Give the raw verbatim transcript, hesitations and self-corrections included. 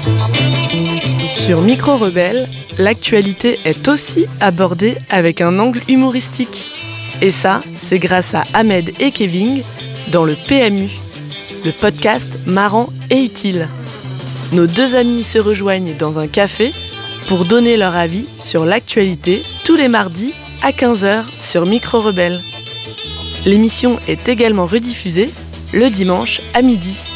Sur Micro Rebelle, l'actualité est aussi abordée avec un angle humoristique. Et ça, c'est grâce à Ahmed et Kevin dans le P M U, le podcast marrant et utile. Nos deux amis se rejoignent dans un café pour donner leur avis sur l'actualité tous les mardis à quinze heures sur Micro Rebelle. L'émission est également rediffusée le dimanche à midi.